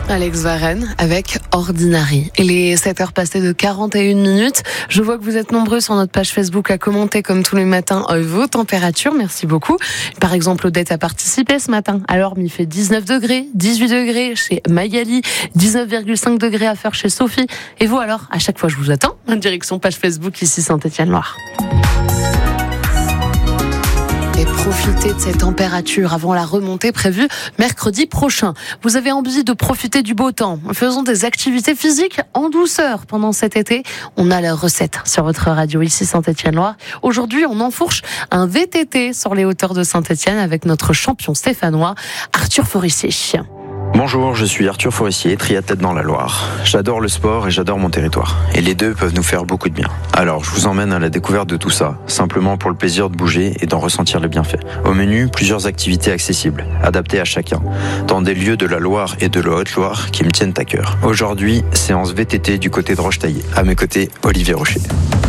Alex Varenne avec Ordinary. Il est 7h passées de 41 minutes. Je vois que vous êtes nombreux sur notre page Facebook à commenter comme tous les matins vos températures. Merci beaucoup. Par exemple, Odette a participé ce matin. Alors, il fait 19 degrés, 18 degrés chez Magali, 19,5 degrés à faire chez Sophie. Et vous alors, à chaque fois je vous attends, en direction page Facebook ici Saint-Étienne-Loire. Et profitez de ces températures avant la remontée prévue mercredi prochain. Vous avez envie de profiter du beau temps. Faisons des activités physiques en douceur pendant cet été. On a la recette sur votre radio ici Saint-Étienne-Loire. Aujourd'hui, on enfourche un VTT sur les hauteurs de Saint-Étienne avec notre champion stéphanois, Arthur Forissier. Bonjour, je suis Arthur Forissier, triathlète dans la Loire. J'adore le sport et j'adore mon territoire. Et les deux peuvent nous faire beaucoup de bien. Alors, je vous emmène à la découverte de tout ça, simplement pour le plaisir de bouger et d'en ressentir les bienfaits. Au menu, plusieurs activités accessibles, adaptées à chacun, dans des lieux de la Loire et de la Haute-Loire qui me tiennent à cœur. Aujourd'hui, séance VTT du côté de Rochetaillé. À mes côtés, Olivier Rocher.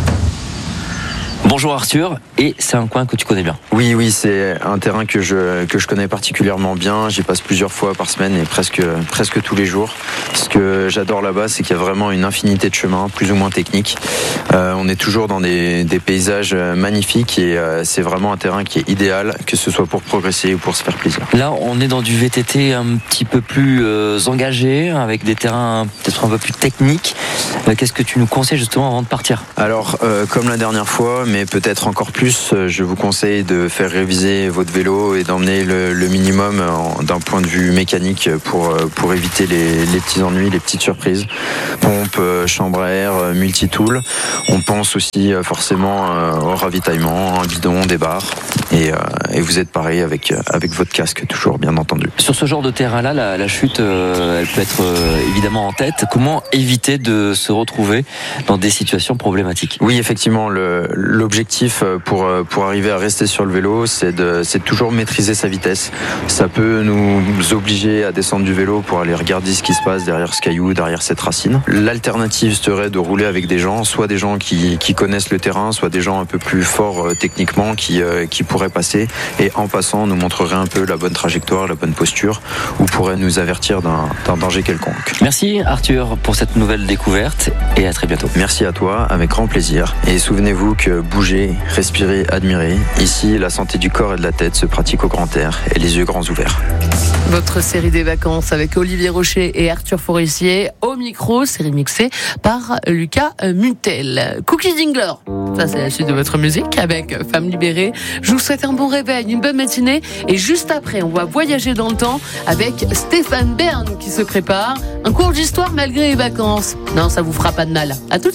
Bonjour Arthur, et c'est un coin que tu connais bien. Oui, c'est un terrain que je connais particulièrement bien. J'y passe plusieurs fois par semaine et presque tous les jours. Ce que j'adore là-bas, c'est qu'il y a vraiment une infinité de chemins, plus ou moins techniques. On est toujours dans des paysages magnifiques et c'est vraiment un terrain qui est idéal, que ce soit pour progresser ou pour se faire plaisir. Là, on est dans du VTT un petit peu plus engagé, avec des terrains peut-être un peu plus techniques. Qu'est-ce que tu nous conseilles justement avant de partir ? Alors, comme la dernière fois, mais peut-être encore plus, je vous conseille de faire réviser votre vélo et d'emmener le minimum d'un point de vue mécanique pour éviter les petits ennuis, les petites surprises. Pompe, chambre à air, multitool. On pense aussi forcément au ravitaillement, un bidon, des barres. Et vous êtes pareil avec votre casque, toujours bien entendu. Sur ce genre de terrain-là, la chute, elle peut être évidemment en tête. Comment éviter de se retrouver dans des situations problématiques ? Oui, effectivement, l'objectif pour arriver à rester sur le vélo, c'est de toujours maîtriser sa vitesse. Ça peut nous obliger à descendre du vélo pour aller regarder ce qui se passe derrière ce caillou, derrière cette racine. L'alternative serait de rouler avec des gens, soit des gens qui connaissent le terrain, soit des gens un peu plus forts techniquement qui pourraient passer et en passant nous montrerait un peu la bonne trajectoire, la bonne posture ou pourrait nous avertir d'un danger quelconque. Merci Arthur pour cette nouvelle découverte et à très bientôt. Merci à toi, avec grand plaisir. Et souvenez-vous que bouger, respirer, admirer, ici la santé du corps et de la tête se pratique au grand air et les yeux grands ouverts. Votre série des vacances avec Olivier Rocher et Arthur Forissier au micro, série mixée par Lucas Mutel. Cookie Dingler, ça c'est la suite de votre musique avec Femme Libérée. Je vous souhaite un bon réveil, une bonne matinée et juste après on va voyager dans le temps avec Stéphane Bern qui se prépare. Un cours d'histoire malgré les vacances. Non, ça vous fera pas de mal. À tout de suite.